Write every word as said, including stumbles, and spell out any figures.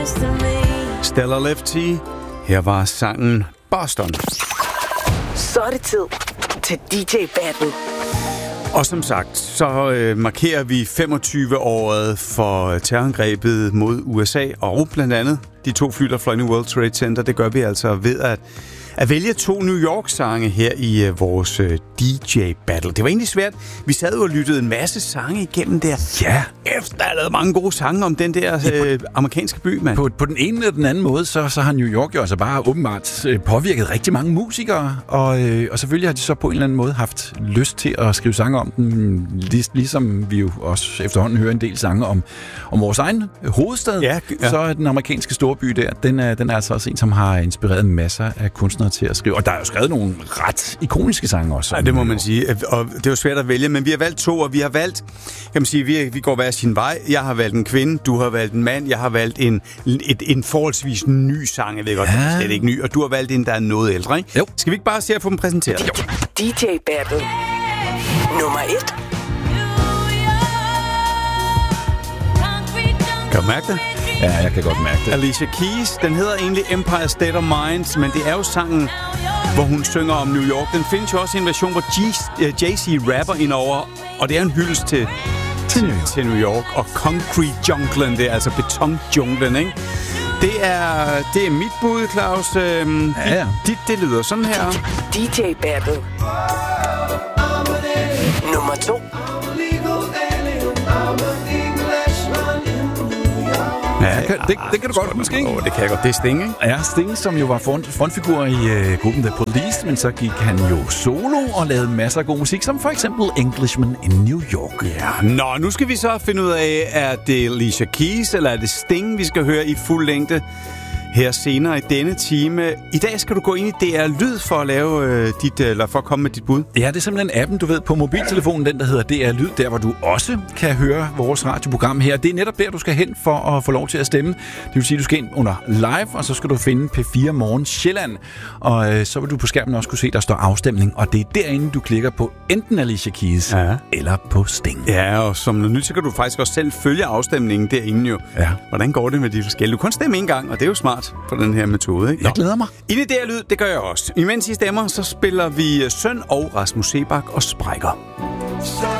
Stella Lefty. Her var sangen Boston. Så er det tid til D J Battle. Og som sagt, så øh, markerer vi femogtyve-året for terrorangrebet mod U S A, og blandt andet de to fly, der fløj i World Trade Center. Det gør vi altså ved at, at vælge to New York-sange her i øh, vores øh, D J Battle. Det var egentlig svært. Vi sad jo og lyttede en masse sange igennem der. Ja. Efter der er lavet mange gode sange om den der øh, amerikanske by, mand. På, på den ene eller den anden måde, så, så har New York jo altså bare åbenbart øh, påvirket rigtig mange musikere, og, øh, og selvfølgelig har de så på en eller anden måde haft lyst til at skrive sange om den, lig, ligesom vi jo også efterhånden hører en del sange om, om vores egen hovedstad. Ja, ja. Så er den amerikanske storby der, den er, den er altså også en, som har inspireret masser af kunstnere til at skrive. Og der er jo skrevet nogle ret ikoniske sange også. Ja, det må man sige. Og det er jo svært at vælge, men vi har valgt to, og vi har valgt, kan man sige, vi, vi går hver sin vej. Jeg har valgt en kvinde, du har valgt en mand, jeg har valgt en, et, en forholdsvis ny sang, jeg ved godt, ja. Det er slet ikke ny, og du har valgt en, der er noget ældre, ikke? Jo. Skal vi ikke bare se at få dem præsenteret? Jo. D J Battle. Nummer et. Kan du mærke det? Ja, jeg kan godt mærke det. Alicia Keys, den hedder egentlig Empire State of Mind, men det er jo sangen, hvor hun synger om New York. Den findes jo også i en version, hvor Jay-Z rapper indover, og det er en hyldest til, til, til New York. Og Concrete Junglen, det er altså betonjunglen, ikke? Det er, det er mit bud, Claus. Øhm, ja, ja. Dit, det lyder sådan her. D J Battle. Nummer to. Ja, det, kan, det, det kan du godt måske, ikke? Oh, det kan jeg godt. Det er Sting, ikke? Ja, Sting, som jo var front, frontfigur i uh, gruppen The Police, men så gik han jo solo og lavede masser af god musik, som for eksempel Englishman in New York. Ja, nå, nu skal vi så finde ud af, er det Alicia Keys, eller er det Sting, vi skal høre i fuld længde her senere i denne time. I dag skal du gå ind i D R Lyd for at lave øh, dit, eller for at komme med dit bud. Ja, det er simpelthen appen, du ved, på mobiltelefonen, den der hedder D R Lyd, der hvor du også kan høre vores radioprogram her. Det er netop der, du skal hen for at få lov til at stemme. Det vil sige, du skal ind under live, og så skal du finde P fire Morgen Sjælland. Og øh, så vil du på skærmen også kunne se, der står afstemning, og det er derinde, du klikker på enten Alicia Keys ja. eller på Sting. Ja, og som noget nyt, så kan du faktisk også selv følge afstemningen derinde jo. Ja. Hvordan går det med de forskellige? Du kan kun stemme en gang, og det er jo smart på den her metode, ikke? Jeg glæder mig. Inde i D R Lyd, det gør jeg også. Imens I stemmer, så spiller vi Søn og Rasmus Sebak og Sprækker.